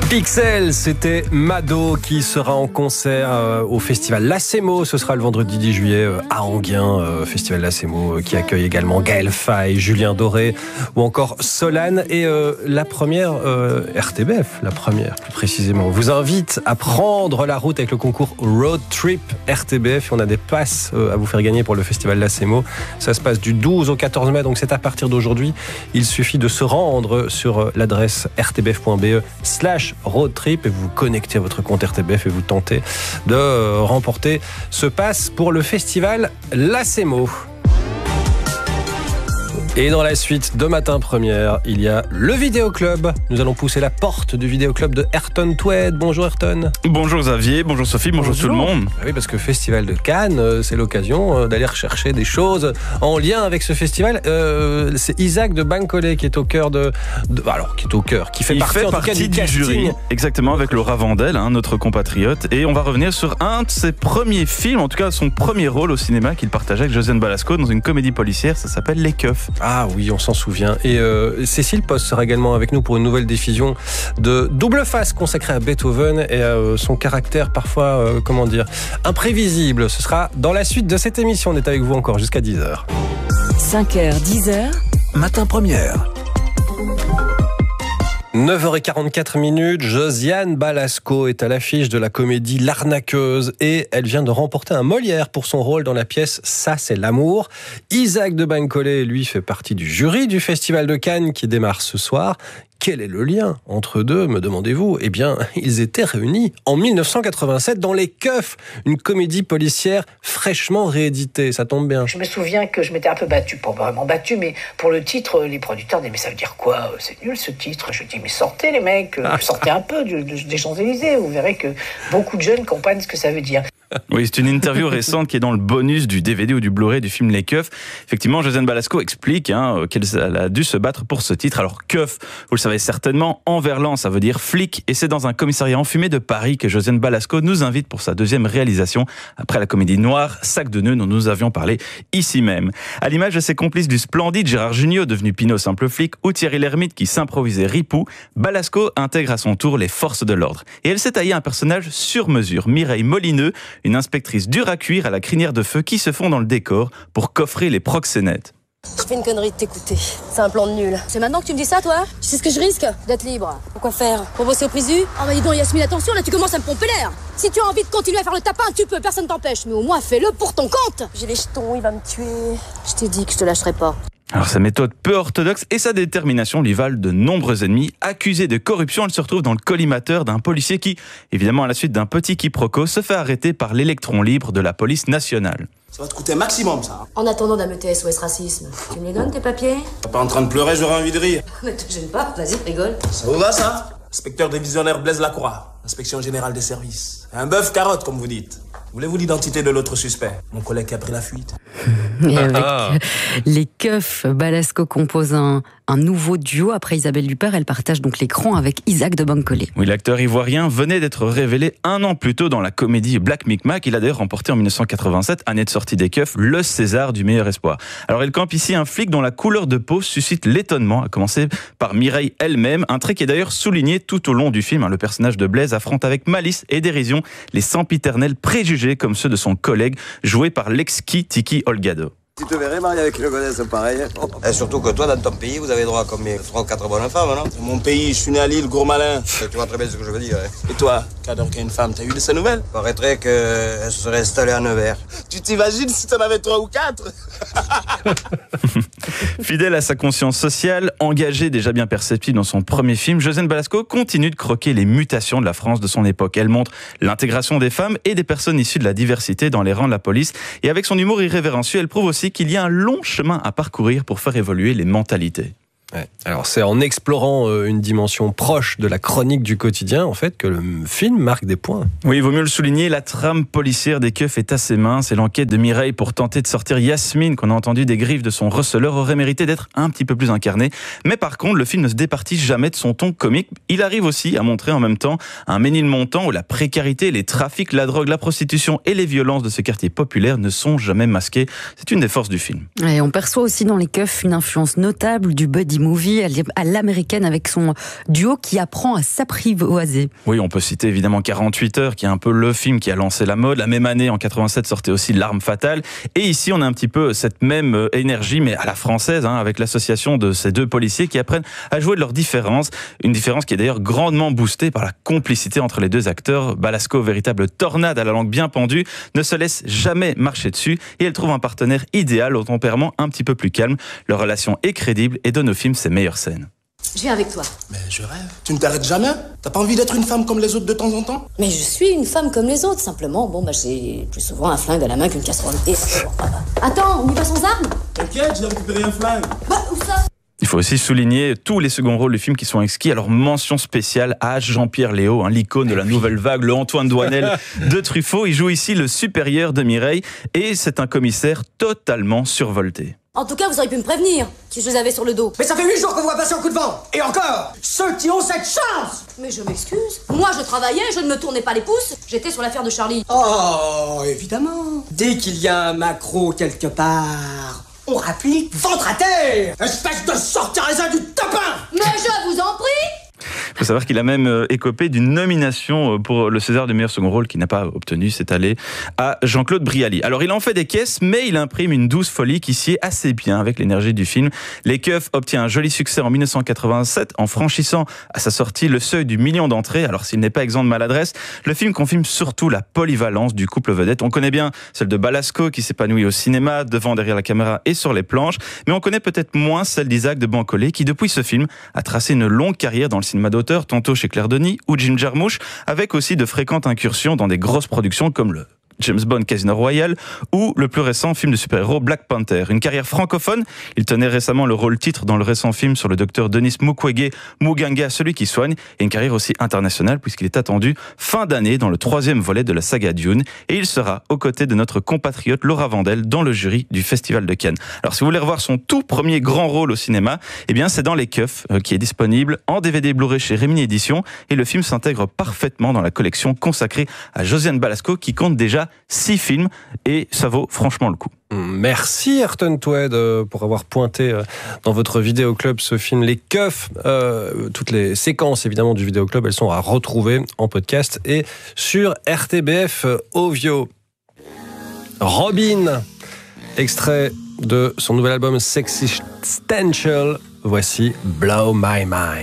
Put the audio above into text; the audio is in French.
Pixel, c'était Mado qui sera en concert au festival Lacemo. Ce sera le vendredi 10 juillet à Enghien, festival Lacemo qui accueille également Gaël Faye, Julien Doré ou encore Solane. Et la première RTBF, la première plus précisément, vous invite à prendre la route avec le concours Road Trip RTBF. Et on a des passes à vous faire gagner pour le festival Lacemo. Ça se passe du 12 au 14 mai, donc c'est à partir d'aujourd'hui. Il suffit de se rendre sur l'adresse rtbf.be/road trip et vous vous connectez à votre compte RTBF et vous tentez de remporter ce pass pour le festival Lacemo. Et dans la suite de Matin Première, il y a le Vidéoclub. Nous allons pousser la porte du Vidéoclub de Ayrton Twed. Bonjour Ayrton. Bonjour Xavier, bonjour Sophie, bonjour tout le monde. Oui, parce que Festival de Cannes, c'est l'occasion d'aller rechercher des choses en lien avec ce festival. C'est Isaac de Bancolé qui est au cœur qui fait partie du jury. Exactement, avec Laura Vandel, notre compatriote. Et on va revenir sur un de ses premiers films, en tout cas son premier rôle au cinéma qu'il partageait avec Josiane Balasco dans une comédie policière, ça s'appelle Les Keufs. Ah oui, on s'en souvient. Et Cécile Post sera également avec nous pour une nouvelle diffusion de Double Face consacrée à Beethoven et à son caractère parfois, imprévisible. Ce sera dans la suite de cette émission. On est avec vous encore jusqu'à 10h. 5h, 10h. Matin Première. 9h44, Josiane Balasco est à l'affiche de la comédie L'Arnaqueuse et elle vient de remporter un Molière pour son rôle dans la pièce Ça c'est l'amour. Isaac de Bancolé, lui, fait partie du jury du Festival de Cannes qui démarre ce soir. Quel est le lien entre deux, me demandez-vous ? Eh bien, ils étaient réunis en 1987 dans Les Keufs, une comédie policière fraîchement rééditée. Ça tombe bien. Je me souviens que je m'étais un peu battue, pas vraiment battue, mais pour le titre, les producteurs disaient, mais ça veut dire quoi ? C'est nul ce titre. Je dis, mais sortez les mecs, sortez un peu des Champs-Élysées. Vous verrez que beaucoup de jeunes comprennent ce que ça veut dire. Oui, c'est une interview récente qui est dans le bonus du DVD ou du Blu-ray du film Les Keufs. Effectivement, Josiane Balasco explique qu'elle a dû se battre pour ce titre. Alors, Keuf, vous le savez certainement, en verlan, ça veut dire flic. Et c'est dans un commissariat enfumé de Paris que Josiane Balasco nous invite pour sa deuxième réalisation, après la comédie noire Sac de nœuds dont nous avions parlé ici même. À l'image de ses complices du splendide Gérard Jugnot, devenu Pinot simple flic, ou Thierry Lhermitte qui s'improvisait Ripou, Balasco intègre à son tour les forces de l'ordre. Et elle s'est taillée un personnage sur mesure, Mireille Molineux, une inspectrice dure à cuire à la crinière de feu qui se fond dans le décor pour coffrer les proxénètes. Je fais une connerie de t'écouter. C'est un plan de nul. C'est maintenant que tu me dis ça, toi ? Tu sais ce que je risque ? D'être libre. Pourquoi faire ? Pour bosser au Prisu ? Ah bah dis donc, Yasmine, attention, là tu commences à me pomper l'air. Si tu as envie de continuer à faire le tapin, tu peux, personne t'empêche. Mais au moins, fais-le pour ton compte. J'ai les jetons, il va me tuer. Je t'ai dit que je te lâcherai pas. Alors sa méthode peu orthodoxe et sa détermination lui valent de nombreux ennemis. Accusée de corruption, elle se retrouve dans le collimateur d'un policier qui, évidemment à la suite d'un petit quiproquo, se fait arrêter par l'électron libre de la police nationale. Ça va te coûter un maximum, ça. En attendant d'un SOS racisme, tu me les donnes tes papiers ? T'es pas en train de pleurer, j'aurais envie de rire. Mais te gêne pas, vas-y, rigole. Ça vous va, ça ? Inspecteur divisionnaire Blaise Lacroix, inspection générale des services. Un bœuf carotte, comme vous dites. Voulez-vous l'identité de l'autre suspect ? Mon collègue qui a pris la fuite. Et avec Les Keufs, Balasco compose un nouveau duo. Après Isabelle Huppert, elle partage donc l'écran avec Isaac de Bancolé. Oui, l'acteur ivoirien venait d'être révélé un an plus tôt dans la comédie Black Micmac. Il a d'ailleurs remporté en 1987, année de sortie des Keufs, le César du meilleur espoir. Alors il campe ici un flic dont la couleur de peau suscite l'étonnement, à commencer par Mireille elle-même, un trait qui est d'ailleurs souligné tout au long du film. Le personnage de Blaise affronte avec malice et dérision les sempiternels préjugés comme ceux de son collègue, joué par l'exquis Tiki Olgado. Tu te verrais marier avec une gonesse pareil. Et surtout que toi, dans ton pays, vous avez droit à combien ? 3 ou 4 bonnes femmes, non ? C'est mon pays, je suis né à Lille, gros malin. Tu vois très bien ce que je veux dire. Et toi, cadre qu'à une femme, t'as eu de ses nouvelles ? Il paraîtrait qu'elle se serait installée à Nevers. Tu t'imagines si t'en avais 3 ou 4 ? Fidèle à sa conscience sociale, engagée déjà bien perceptible dans son premier film, Josiane Balasco continue de croquer les mutations de la France de son époque. Elle montre l'intégration des femmes et des personnes issues de la diversité dans les rangs de la police. Et avec son humour irrévérencieux, elle prouve aussi qu'il y a un long chemin à parcourir pour faire évoluer les mentalités. Ouais. Alors c'est en explorant une dimension proche de la chronique du quotidien en fait que le film marque des points. Oui, il vaut mieux le souligner, la trame policière des Keufs est assez mince. C'est l'enquête de Mireille pour tenter de sortir Yasmine, qu'on a entendu des griffes de son receleur, aurait mérité d'être un petit peu plus incarné. Mais par contre, le film ne se départit jamais de son ton comique. Il arrive aussi à montrer en même temps un Ménilmontant où la précarité, les trafics, la drogue, la prostitution et les violences de ce quartier populaire ne sont jamais masqués. C'est une des forces du film. Et on perçoit aussi dans les Keufs une influence notable du buddy buddy movie à l'américaine avec son duo qui apprend à s'apprivoiser. Oui, on peut citer évidemment 48 heures, qui est un peu le film qui a lancé la mode. La même année, en 87, sortait aussi L'Arme Fatale. Et ici, on a un petit peu cette même énergie, mais à la française, avec l'association de ces deux policiers qui apprennent à jouer de leurs différences. Une différence qui est d'ailleurs grandement boostée par la complicité entre les deux acteurs. Balasco, véritable tornade à la langue bien pendue, ne se laisse jamais marcher dessus et elle trouve un partenaire idéal au tempérament un petit peu plus calme. Leur relation est crédible et donne au film ses meilleures scènes. Je viens avec toi. Mais je rêve. Tu ne t'arrêtes jamais? T'as pas envie d'être une femme comme les autres de temps en temps? Mais je suis une femme comme les autres, simplement. J'ai plus souvent un flingue à la main qu'une casserole. Et attends, on y va sans armes? T'inquiète, j'ai récupéré un flingue. Où ça? Il faut aussi souligner tous les seconds rôles du film qui sont exquis. Alors mention spéciale à Jean-Pierre Léaud, l'icône de la nouvelle vague, le Antoine Douanel de Truffaut. Il joue ici le supérieur de Mireille et c'est un commissaire totalement survolté. En tout cas, vous auriez pu me prévenir si je les avais sur le dos. Mais ça fait 8 jours qu'on voit passer un coup de vent. Et encore, ceux qui ont cette chance. Mais je m'excuse. Moi, je travaillais, je ne me tournais pas les pouces. J'étais sur l'affaire de Charlie. Oh, évidemment. Dès qu'il y a un macro quelque part, on rapplique ventre à terre. Espèce de sortir-raisin du tapin. Mais je vous en prie. Il faut savoir qu'il a même écopé d'une nomination pour le César du meilleur second rôle qu'il n'a pas obtenu. C'est allé à Jean-Claude Brialy. Alors il en fait des caisses, mais il imprime une douce folie qui sied assez bien avec l'énergie du film. Les Keufs obtient un joli succès en 1987 en franchissant à sa sortie le seuil du million d'entrées. Alors s'il n'est pas exempt de maladresse, le film confirme surtout la polyvalence du couple vedette. On connaît bien celle de Balasco qui s'épanouit au cinéma, devant, derrière la caméra et sur les planches, mais on connaît peut-être moins celle d'Isaac de Bancolé qui depuis ce film a tracé une longue carrière dans le cinéma d'auteur, tantôt chez Claire Denis ou Jim Jarmusch, avec aussi de fréquentes incursions dans des grosses productions comme le James Bond Casino Royale ou le plus récent film de super-héros Black Panther. Une carrière francophone, il tenait récemment le rôle titre dans le récent film sur le docteur Denis Mukwege, Muganga, celui qui soigne, et une carrière aussi internationale puisqu'il est attendu fin d'année dans le 3e volet de la saga Dune et il sera aux côtés de notre compatriote Laura Vandel dans le jury du Festival de Cannes. Alors si vous voulez revoir son tout premier grand rôle au cinéma, eh bien c'est dans Les Keufs qui est disponible en DVD Blu-ray chez Remini Éditions et le film s'intègre parfaitement dans la collection consacrée à Josiane Balasco qui compte déjà 6 films et ça vaut franchement le coup. Merci Ayrton Tweed pour avoir pointé dans votre vidéoclub ce film Les Keufs. Toutes les séquences évidemment du vidéoclub, elles sont à retrouver en podcast et sur RTBF Ovio. Robin, extrait de son nouvel album Sexistential. Voici Blow My Mind.